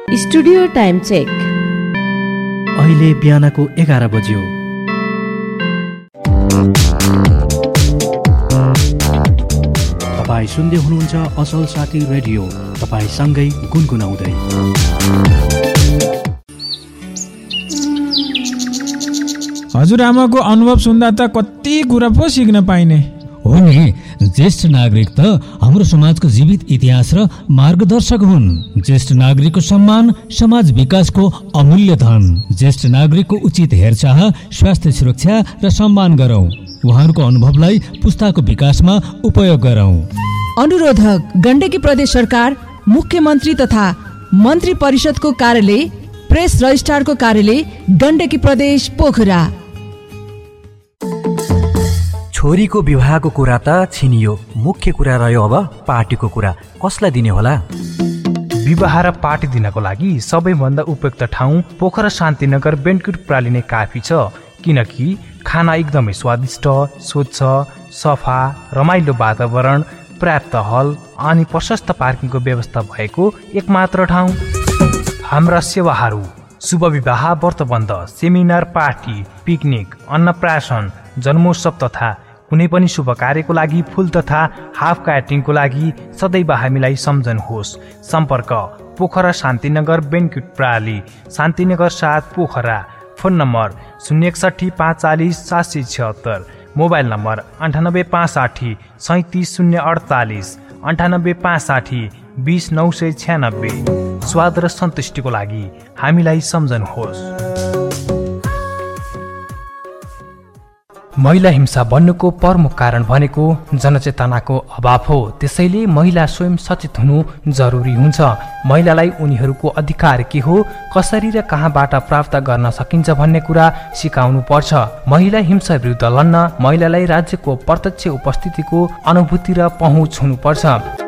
Studio time check. अहिले बिहानको 11 बज्यो। तपाईँ सुन्दै हुनुहुन्छ असल साथी रेडियो, तपाईसँगै गुनगुनाउँदै। हजुरआमाको अनुभव सुन्दा त कति कुरा पो सिक्न पाइने हो नि। ज्येष्ठ नागरिक त हाम्रो समाजको जीवित इतिहास र मार्गदर्शक हुन्। ज्येष्ठ नागरिकको सम्मान समाज विकासको अमूल्य धन। ज्येष्ठ नागरिकको उचित हेरचाह, स्वास्थ्य सुरक्षा र सम्मान गरौँ। उहाँहरूको अनुभवलाई पुस्ताको विकासमा उपयोग गरौँ। अनुरोधक गण्डकी प्रदेश सरकार, मुख्यमन्त्री तथा मन्त्री परिषदको कार्यालय, प्रेस रजिस्ट्रारको कार्यालय, गण्डकी प्रदेश पोखरा। छोरीको विवाहको कुरा त छिनियो, मुख्य कुरा रह्यो अब पार्टीको कुरा। कसलाई दिने होला? विवाह र पार्टी दिनको लागि सबैभन्दा उपयुक्त ठाउँ पोखरा शान्तिनगर बेन्क्वेट प्राली नै काफी छ। किनकि खाना एकदमै स्वादिष्ट, स्वच्छ, सफा, रमाइलो वातावरण, पर्याप्त हल अनि प्रशस्त पार्किङको व्यवस्था भएको एकमात्र ठाउँ। हाम्रा सेवाहरू: शुभ विवाह, व्रतबन्ध, सेमिनार, पार्टी, पिकनिक, अन्नप्राशन, जन्मोत्सव तथा कुनै पनि शुभ कार्यको लागि फुल तथा हाफ काटिङको लागि सदैव हामीलाई सम्झनुहोस्। सम्पर्क: Pokhara Shantinagar बेन्क्वेट प्राली, Shantinagar 7 Pokhara. Phone number 061 540 776, mobile number 98 560 37 048, 98 560 20 996। स्वाद र सन्तुष्टिको लागि हामीलाई सम्झनुहोस्। महिला हिंसा बन्नुको प्रमुख कारण भनेको जनचेतनाको अभाव हो। त्यसैले महिला स्वयं सचेत हुनु जरुरी हुन्छ। महिलालाई उनीहरूको अधिकार के हो, कसरी र कहाँबाट प्राप्त गर्न सकिन्छ भन्ने कुरा सिकाउनु पर्छ। महिला हिंसा विरुद्ध लड्न महिलालाई राज्यको प्रत्यक्ष उपस्थितिको अनुभूति र पहुँच हुनुपर्छ।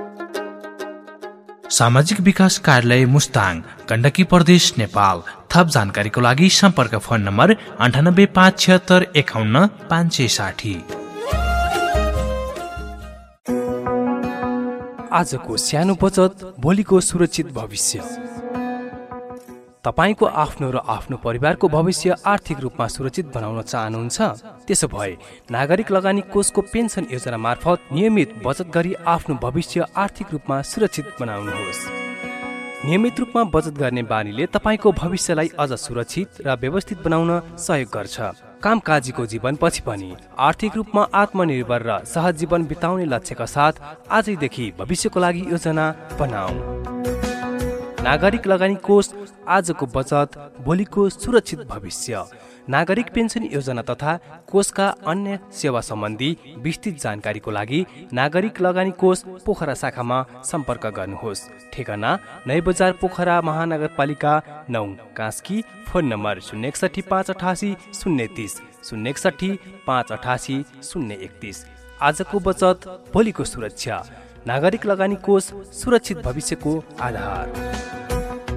सामाजिक विकास कार्यालय मुस्ताङ, गण्डकी प्रदेश, नेपाल। थप जानकारीको लागि सम्पर्क फोन नम्बर 98 576 51 560। आजको सानो बचत, भोलिको सुरक्षित भविष्य। तपाईको आफ्नो र आफ्नो परिवारको भविष्य आर्थिक रूपमा सुरक्षित बनाउन चाहनुहुन्छ? त्यसो भए नागरिक लगानी कोषको पेन्सन योजना मार्फत नियमित बचत गरी आफ्नो भविष्य आर्थिक रूपमा सुरक्षित बनाउनुहोस्। नियमित रूपमा बचत गर्ने बानीले तपाईको भविष्यलाई अझ सुरक्षित र व्यवस्थित बनाउन सहयोग गर्छ। कामकाजीको जीवनपछि पनि आर्थिक रूपमा आत्मनिर्भर र सहज जीवन बिताउने लक्ष्यका साथ आजैदेखि भविष्यको लागि योजना बनाऊ। नागरिक लगानी कोष, आजको बचत, भोलिको सुरक्षित भविष्य। नागरिक पेन्सन योजना तथा कोषका अन्य सेवा सम्बन्धी विस्तृत जानकारीको लागि नागरिक लगानी कोष पोखरा शाखामा सम्पर्क गर्नुहोस्। ठेगाना नयाँ बजार पोखरा महानगरपालिका 9 कास्की। Phone number 061 588 030 061 588 031। आजको बचत, भोलिको सुरक्षा। नागरिक लगानी कोष, सुरक्षित भविष्यको आधार।